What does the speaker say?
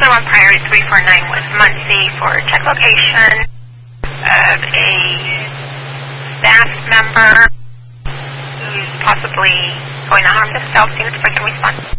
other one, priority 349, was Muncie for check location of a staff member who's possibly going to harm themselves. Units, can we respond?